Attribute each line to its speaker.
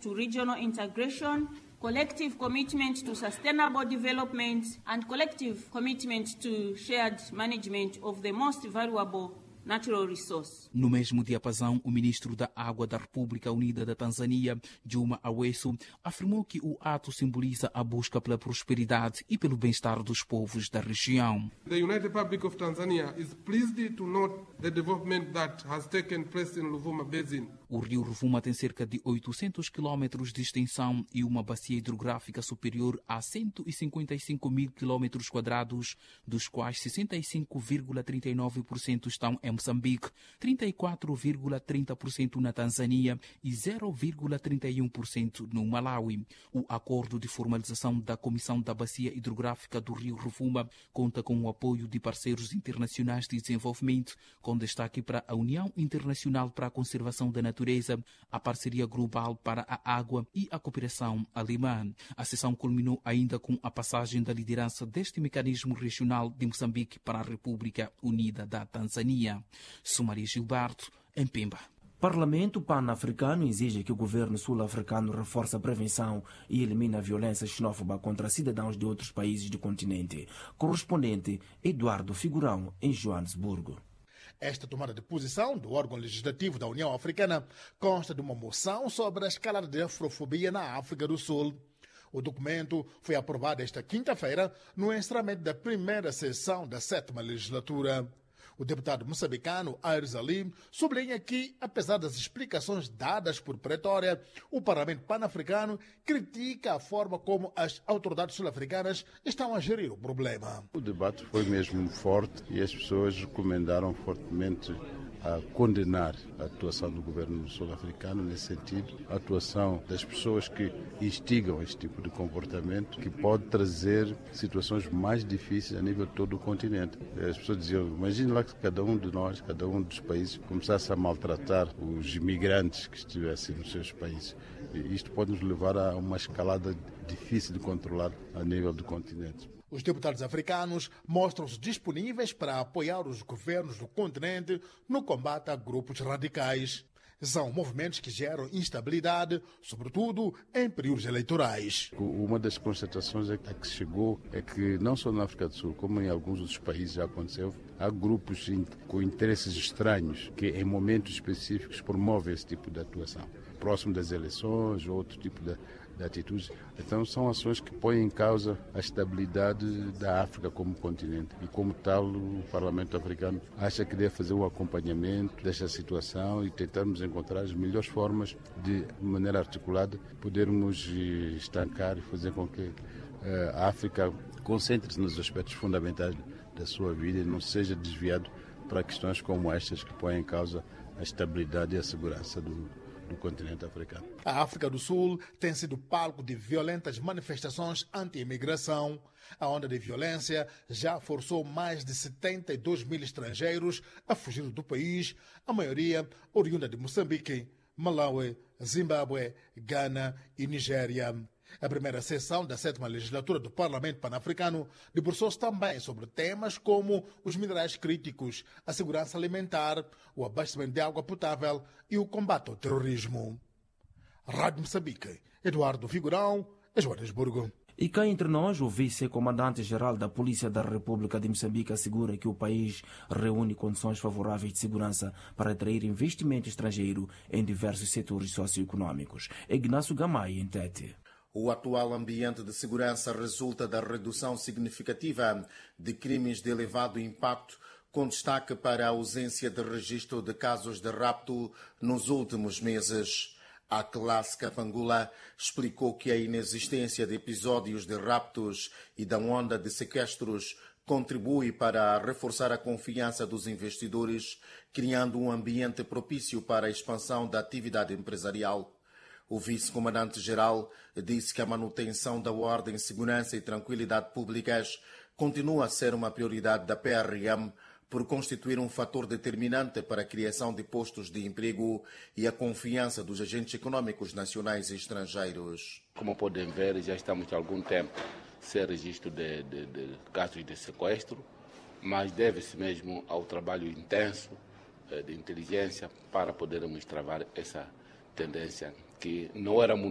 Speaker 1: to regional integration, collective commitment to sustainable development, and collective commitment to shared management of the most valuable natural resource.
Speaker 2: No mesmo diapasão, o ministro da Água da República Unida da Tanzânia, Juma Aweso, afirmou que o ato simboliza a busca pela prosperidade e pelo bem-estar dos povos da região.
Speaker 3: The United Republic of Tanzania is pleased to note the development that has taken place in Ruvuma Basin.
Speaker 2: O rio Ruvuma tem cerca de 800 quilômetros de extensão e uma bacia hidrográfica superior a 155 mil quilômetros quadrados, dos quais 65,39% estão em Moçambique, 34,30% na Tanzânia e 0,31% no Malawi. O acordo de formalização da Comissão da Bacia Hidrográfica do rio Ruvuma conta com o apoio de parceiros internacionais de desenvolvimento, com destaque para a União Internacional para a Conservação da Natureza, a Parceria Global para a Água e a Cooperação Alemã. A sessão culminou ainda com a passagem da liderança deste mecanismo regional de Moçambique para a República Unida da Tanzânia. Sumaria Gilberto, em Pemba.
Speaker 4: Parlamento Pan-Africano exige que o governo sul-africano reforce a prevenção e elimine a violência xenófoba contra cidadãos de outros países do continente. Correspondente Eduardo Figurão, em Joanesburgo.
Speaker 5: Esta tomada de posição do órgão legislativo da União Africana consta de uma moção sobre a escalada de afrofobia na África do Sul. O documento foi aprovado esta quinta-feira no encerramento da primeira sessão da 7ª legislatura. O deputado moçambicano Aires Ali sublinha que, apesar das explicações dadas por Pretória, o Parlamento Pan-Africano critica a forma como as autoridades sul-africanas estão a gerir o problema.
Speaker 6: O debate foi mesmo forte e as pessoas recomendaram fortemente a condenar a atuação do governo sul-africano nesse sentido, a atuação das pessoas que instigam este tipo de comportamento, que pode trazer situações mais difíceis a nível de todo o continente. As pessoas diziam, imagine lá que cada um de nós, cada um dos países, começasse a maltratar os imigrantes que estivessem nos seus países. E isto pode nos levar a uma escalada difícil de controlar a nível do continente.
Speaker 5: Os deputados africanos mostram-se disponíveis para apoiar os governos do continente no combate a grupos radicais. São movimentos que geram instabilidade, sobretudo em períodos eleitorais.
Speaker 6: Uma das constatações a que se chegou é que não só na África do Sul, como em alguns outros países já aconteceu, há grupos com interesses estranhos que em momentos específicos promovem esse tipo de atuação. Próximo das eleições, outro tipo de atitudes. Então são ações que põem em causa a estabilidade da África como continente e como tal o Parlamento Africano acha que deve fazer um acompanhamento desta situação e tentarmos encontrar as melhores formas de maneira articulada podermos estancar e fazer com que a África concentre-se nos aspectos fundamentais da sua vida e não seja desviado para questões como estas que põem em causa a estabilidade e a segurança do continente africano.
Speaker 5: A África do Sul tem sido palco de violentas manifestações anti-imigração. A onda de violência já forçou mais de 72 mil estrangeiros a fugir do país, a maioria oriunda de Moçambique, Malawi, Zimbábue, Gana e Nigéria. A primeira sessão da 7ª legislatura do Parlamento Pan-Africano debruçou-se também sobre temas como os minerais críticos, a segurança alimentar, o abastecimento de água potável e o combate ao terrorismo. Rádio Moçambique, Eduardo Figurão, Joanesburgo.
Speaker 4: E cá entre nós, o vice-comandante-geral da Polícia da República de Moçambique assegura que o país reúne condições favoráveis de segurança para atrair investimento estrangeiro em diversos setores socioeconômicos. Ignácio Gamay, em Tete.
Speaker 7: O atual ambiente de segurança resulta da redução significativa de crimes de elevado impacto, com destaque para a ausência de registro de casos de rapto nos últimos meses. A classe Kapangula explicou que a inexistência de episódios de raptos e da onda de sequestros contribui para reforçar a confiança dos investidores, criando um ambiente propício para a expansão da atividade empresarial. O vice-comandante-geral disse que a manutenção da ordem, segurança e tranquilidade públicas continua a ser uma prioridade da PRM por constituir um fator determinante para a criação de postos de emprego e a confiança dos agentes econômicos nacionais e estrangeiros.
Speaker 8: Como podem ver, já estamos há algum tempo sem registro de casos de sequestro, mas deve-se mesmo ao trabalho intenso de inteligência para podermos travar essa tendência que não era muito